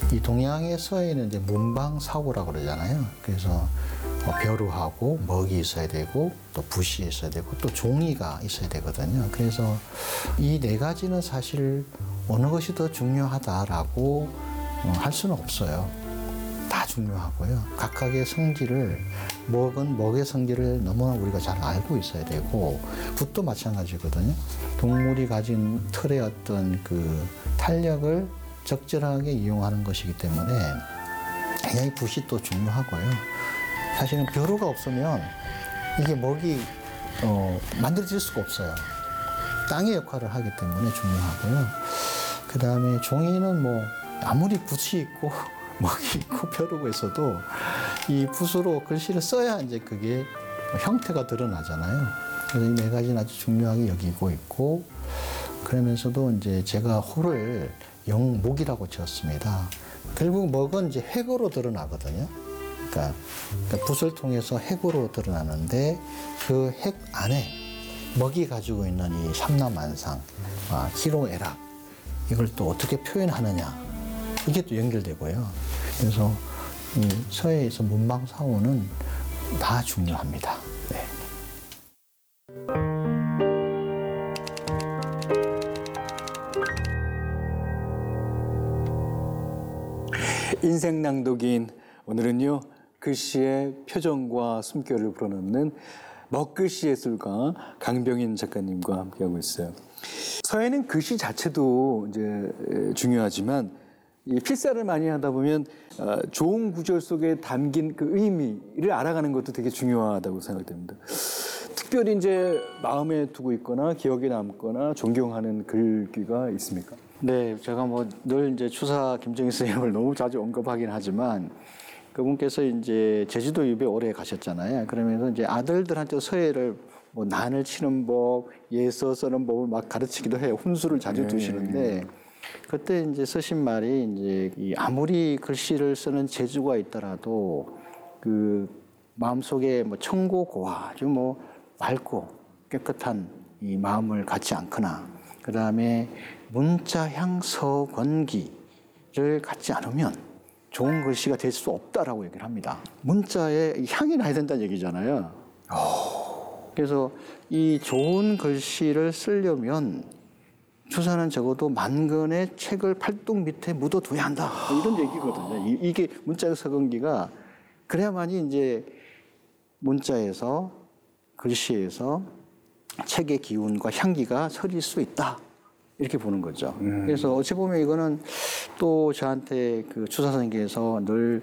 이 동양의 서예는 이제 문방사고라고 그러잖아요. 그래서 벼루하고 먹이 있어야 되고 또 붓이 있어야 되고 또 종이가 있어야 되거든요. 그래서 이 네 가지는 사실 어느 것이 더 중요하다라고 할 수는 없어요. 다 중요하고요. 각각의 성질을 먹은 먹의 성질을 너무나 우리가 잘 알고 있어야 되고 붓도 마찬가지거든요. 동물이 가진 틀의 어떤 그 탄력을 적절하게 이용하는 것이기 때문에 굉장히 붓이 또 중요하고요. 사실은 벼루가 없으면 이게 먹이 만들어질 수가 없어요. 땅의 역할을 하기 때문에 중요하고요. 그 다음에 종이는 뭐 아무리 붓이 있고 먹이 있고 벼루가 있어도 이 붓으로 글씨를 써야 이제 그게 형태가 드러나잖아요. 그래서 이 네 가지는 아주 중요하게 여기고 있고 그러면서도 이제 제가 호를 영목이라고 지었습니다. 결국 먹은 이제 핵으로 드러나거든요. 그러니까 붓을 통해서 핵으로 드러나는데 그 핵 안에 먹이 가지고 있는 이 삼라만상, 희로애락 이걸 또 어떻게 표현하느냐 이게 또 연결되고요. 그래서 이 서예에서 문방사오는 다 중요합니다. 네. 인생 낭독인 오늘은요 글씨의 표정과 숨결을 불어넣는 먹글씨 예술가 강병인 작가님과 함께하고 있어요. 서예는 글씨 자체도 이제 중요하지만 이 필사를 많이 하다 보면 좋은 구절 속에 담긴 그 의미를 알아가는 것도 되게 중요하다고 생각됩니다. 특별히 이제 마음에 두고 있거나 기억에 남거나 존경하는 글귀가 있습니까? 네, 제가 뭐 늘 이제 추사 김정희 선생님을 너무 자주 언급하긴 하지만 그분께서 이제 제주도 유배 오래 가셨잖아요. 그러면서 이제 아들들한테 서예를 뭐 난을 치는 법, 예서 쓰는 법을 막 가르치기도 해요. 훈수를 자주 두시는데 그때 이제 쓰신 말이 이제 이 아무리 글씨를 쓰는 재주가 있더라도 그 마음속에 뭐 청고고와 아주 뭐 맑고 깨끗한 이 마음을 갖지 않거나 그 다음에 문자향 서권기를 갖지 않으면 좋은 글씨가 될 수 없다라고 얘기를 합니다. 문자에 향이 나야 된다는 얘기잖아요. 그래서 이 좋은 글씨를 쓰려면 추사는 적어도 만권의 책을 팔뚝 밑에 묻어둬야 한다. 이런 얘기거든요. 이게 문자향 서권기가 그래야만이 이제 문자에서 글씨에서 책의 기운과 향기가 서릴 수 있다. 이렇게 보는 거죠. 그래서 어찌 보면 이거는 또 저한테 그 추사 선생님께서 늘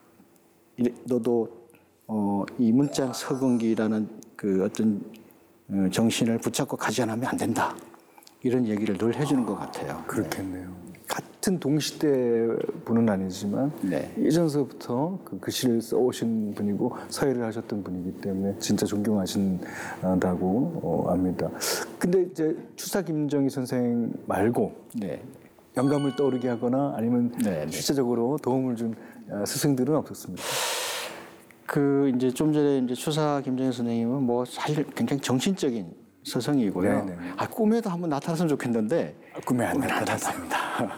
너도 이 문자향 서권기라는 그 어떤 정신을 붙잡고 가지 않으면 안 된다. 이런 얘기를 늘 해주는 것 같아요. 그렇겠네요. 같은 동시대 분은 아니지만 네. 예전서부터 그 글씨를 써오신 분이고 서예를 하셨던 분이기 때문에 진짜 존경하신다고 압니다. 근데 이제 추사 김정희 선생 말고 네. 영감을 떠오르게 하거나 아니면 네. 실제적으로 도움을 준 스승들은 없었습니까? 그 이제 좀 전에 이제 추사 김정희 선생님은 뭐 사실 굉장히 정신적인 스승이고요. 네네. 꿈에도 한번 나타났으면 좋겠는데 꿈에 안 나타났습니다.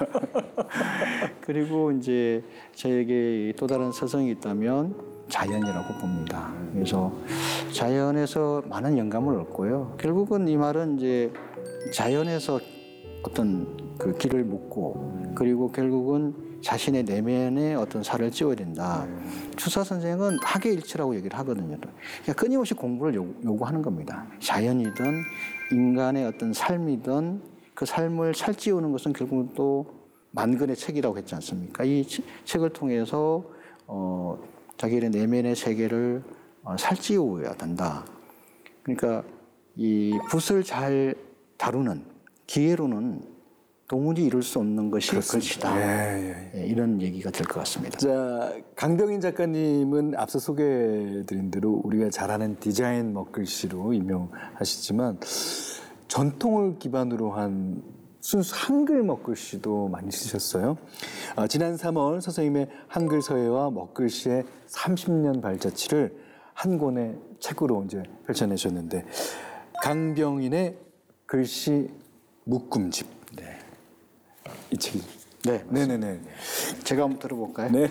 그리고 이제 저에게 또 다른 스승이 있다면 자연이라고 봅니다. 그래서 자연에서 많은 영감을 얻고요. 결국은 이 말은 이제 자연에서 어떤 그 길을 묻고 그리고 결국은 자신의 내면에 어떤 살을 찌워야 된다. 추사 선생은 학예일치라고 얘기를 하거든요. 그러니까 끊임없이 공부를 요구하는 겁니다. 자연이든 인간의 어떤 삶이든 그 삶을 살찌우는 것은 결국은 또 만권의 책이라고 했지 않습니까? 이 책을 통해서 자기의 내면의 세계를 살찌워야 된다. 그러니까 이 붓을 잘 다루는 기회로는 도무지 이룰 수 없는 것이 글씨다. 이런 얘기가 될 것 같습니다. 자, 강병인 작가님은 앞서 소개해드린 대로 우리가 잘 아는 디자인 먹글씨로 유명하시지만 전통을 기반으로 한 순수 한글 먹글씨도 많이 쓰셨어요. 지난 3월 선생님의 한글 서예와 먹글씨의 30년 발자취를 한 권의 책으로 이제 펼쳐내셨는데 강병인의 글씨 묶음집. 이 책이. 네. 네네네. 제가 한번 들어볼까요? 네.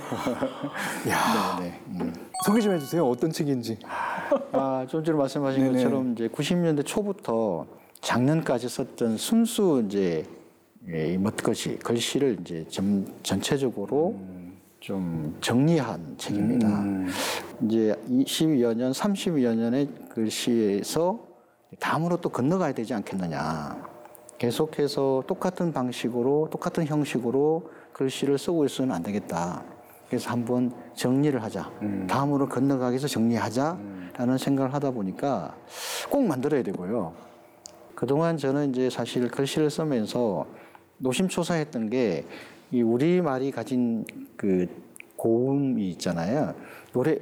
야, 네. 소개 좀 해주세요. 어떤 책인지. 좀 전에 말씀하신 네네. 것처럼 이제 90년대 초부터 작년까지 썼던 순수 이제 이 글씨를 이제 전체적으로 좀 정리한 책입니다. 이제 20여 년, 30여 년의 글씨에서 다음으로 또 건너가야 되지 않겠느냐. 계속해서 똑같은 방식으로, 똑같은 형식으로 글씨를 쓰고 있어서는 안 되겠다. 그래서 한번 정리를 하자. 다음으로 건너가기 위해서 정리하자라는 생각을 하다 보니까 꼭 만들어야 되고요. 그동안 저는 이제 사실 글씨를 쓰면서 노심초사했던 게 이 우리말이 가진 그 고음이 있잖아요. 노래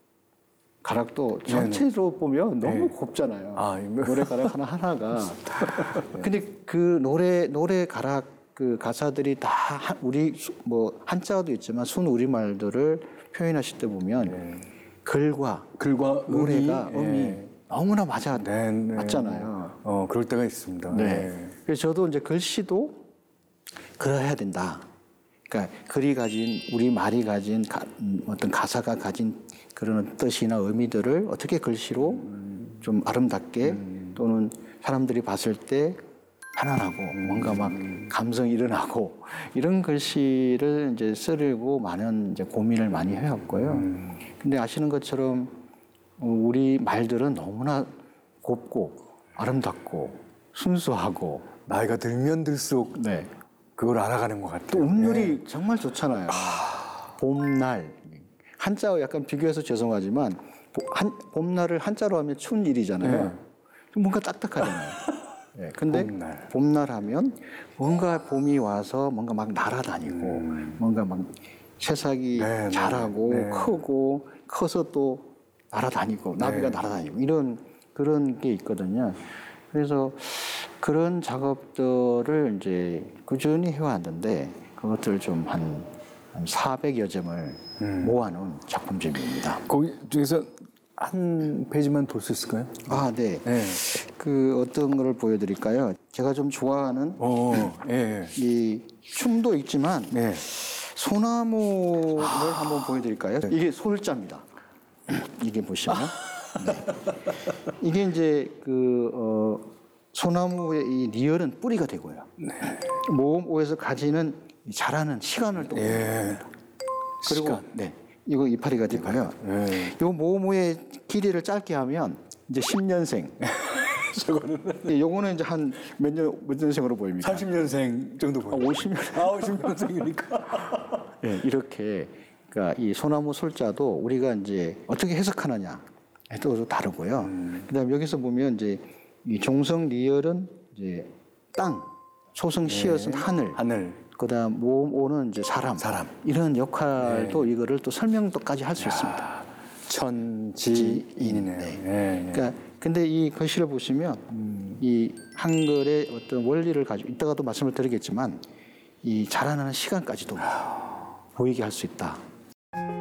가락도 전체로 보면 너무 곱잖아요. 노래 가락 하나하나가. 근데 그 노래 가락 그 가사들이 다 우리 뭐 한자어도 있지만 순 우리말들을 표현하실 때 보면 글과 노래가 음이 너무나 맞잖아요. 그럴 때가 있습니다. 그래서 저도 이제 글씨도 그래야 된다. 그러니까 글이 가진 우리 말이 가진 어떤 가사가 가진 그런 뜻이나 의미들을 어떻게 글씨로 좀 아름답게 또는 사람들이 봤을 때 편안하고 뭔가 막 감성이 일어나고 이런 글씨를 이제 쓰려고 많은 이제 고민을 많이 해왔고요. 근데 아시는 것처럼 우리 말들은 너무나 곱고 아름답고 순수하고 나이가 들면 들수록 그걸 알아가는 것 같아요. 또 음률이 정말 좋잖아요. 봄날 한자어 약간 비교해서 죄송하지만 봄날을 한자로 하면 추운 일이잖아요. 뭔가 딱딱하잖아요. 근데 봄날 하면 뭔가 봄이 와서 뭔가 막 날아다니고 뭔가 막 새싹이 자라고 크고 커서 또 날아다니고 나비가 날아다니고 이런 그런 게 있거든요. 그래서 그런 작업들을 이제 꾸준히 해왔는데 그것들을 좀 한 400여 점을 모아놓은 작품집입니다. 거기 중에서 한 페이지만 볼 수 있을까요? 네. 그 어떤 걸 보여드릴까요? 제가 좀 좋아하는 이 춤도 있지만 소나무를 한번 보여드릴까요? 이게 솔자입니다. 이게 보시면 이게 이제 소나무의 이 리얼은 뿌리가 되고요. 모음오에서 가지는 자라는 시간을 또 그리고 이거 이파리가 되고요. 요 모모의 길이를 짧게 하면 이제 10년생. 요거는 이제 한 몇 년생으로 보입니까? 30년생 정도 보여요. 50년. 50년생이니까. 이렇게 그러니까 이 소나무 솔자도 우리가 이제 어떻게 해석하느냐 또 다르고요. 그다음 여기서 보면 이제 이 종성 리얼은 이제 땅, 소성 시엇은 하늘. 그다음 모음오는 이제 사람. 이런 역할도 이거를 또 설명도까지 할 수 있습니다. 천지인이네요. 그러니까 근데 이 글씨를 보시면 이 한글의 어떤 원리를 가지고 이따가도 말씀을 드리겠지만 이 자라나는 시간까지도 보이게 할 수 있다.